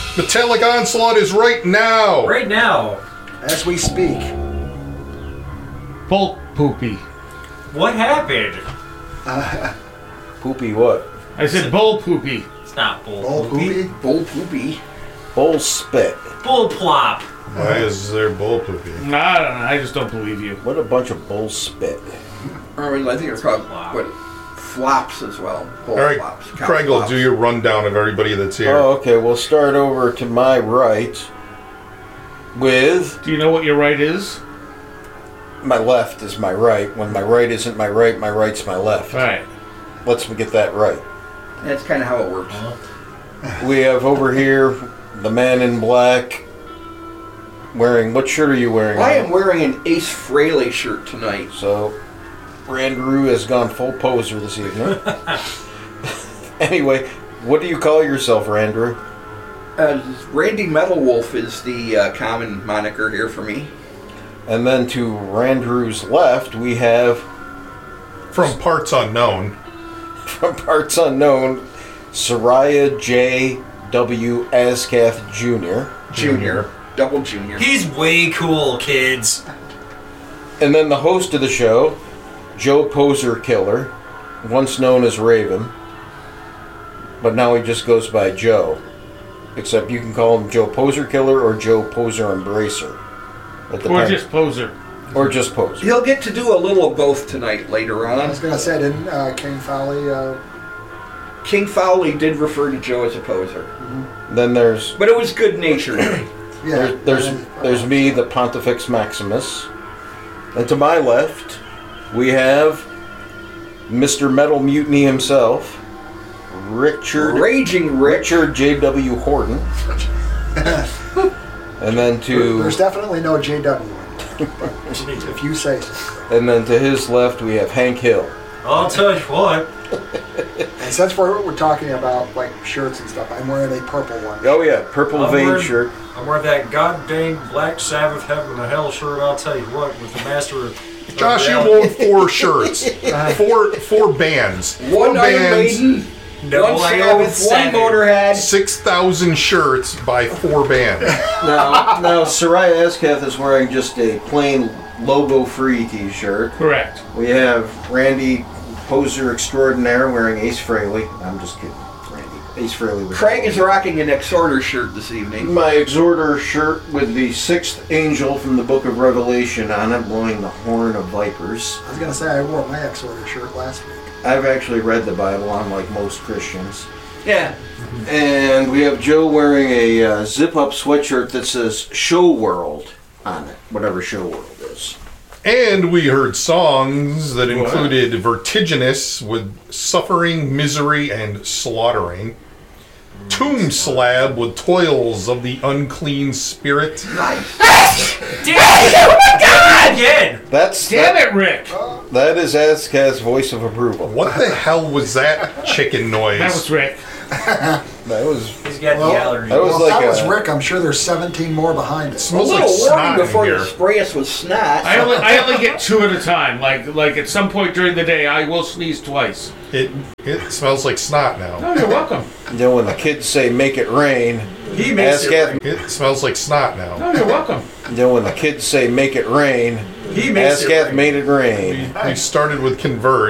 Metallic Onslaught is right now. Right now. As we speak. Bull poopy. What happened? Poopy what? I said bull poopy. It's not bull. Bull poopy? Bull poopy. Bull spit. Bull plop. Why is there bull poopy? I don't know. I just don't believe you. What a bunch of bull spit. I mean, I think it's called flops as well. Bull All right, flops. Cow Craig will flops. do your rundown of everybody that's here. Oh, okay. We'll start over to my right with... Do you know what your right is? My left is my right. When my right isn't my right's my left. All right. Let's get that right. That's kind of how it works. We have over here the man in black wearing... What shirt are you wearing? I am wearing an Ace Frehley shirt tonight. So, Randrew has gone full poser this evening. Anyway, what do you call yourself, Randrew? Randy Metal Wolf is the common moniker here for me. And then to Randrew's left, we have... From Parts Unknown. From Parts Unknown, Soraya J. W. Ascath Jr. Junior. Double Junior. He's way cool, kids. And then the host of the show, Joe Poser Killer, once known as Raven, but now he just goes by Joe. Except you can call him Joe Poser Killer or Joe Poser Embracer. Or just poser. Or just Poser. He'll get to do a little of both tonight later on. I was going to say, didn't King Fowley... King Fowley did refer to Joe as a poser. Then there's... But it was good-natured. Yeah. There's me, the Pontifex Maximus. And to my left, we have Mr. Metal Mutiny himself, Raging Rich. Richard J.W. Horton. And then to... There's definitely no JW. But if you say so. And then to his left, we have Hank Hill. I'll tell you what. And since we're talking about like shirts and stuff, I'm wearing a purple one. Oh yeah, purple vein shirt. I'm wearing that goddamn Black Sabbath Heaven and Hell shirt, I'll tell you what, with the master of... Josh, you own 4 shirts. Four bands. One Iron Maiden, No, one I Sabbath, own one 7. Motorhead. 6,000 shirts by 4 bands. Now Soraya Ascath is wearing just a plain logo-free T-shirt. Correct. We have Randy Poser Extraordinaire wearing Ace Frehley. I'm just kidding. Randy. Ace Frehley. Craig is rocking an Exhorter shirt this evening. My Exhorter shirt with the 6th angel from the book of Revelation on it, blowing the horn of vipers. I was going to say, I wore my Exhorter shirt last week. I've actually read the Bible, unlike most Christians. Yeah. And we have Joe wearing a zip-up sweatshirt that says Show World on it, whatever Show World is. And we heard songs that included Vertiginous with Suffering, Misery, and Slaughtering. Tomb Slab with Toils of the Unclean Spirit. Nice. Damn it! Oh my God! Again! Damn it, Rick! That is Ascath's voice of approval. What the hell was that chicken noise? That was Rick. That was... He's got the allergy. That was Well, if like that was a... Rick, I'm sure there's 17 more behind it. A Smells little like warning snot in before you here. spray us with snot. I only get 2 at a time. Like at some point during the day, I will sneeze twice. It smells like snot now. Oh, you're welcome. Then when the kids say make it rain, He makes it Ascath... It smells like snot now. Oh, you're welcome. Then when the kids say make it rain, He makes it Ascath rain. made it rain. We started with Converge.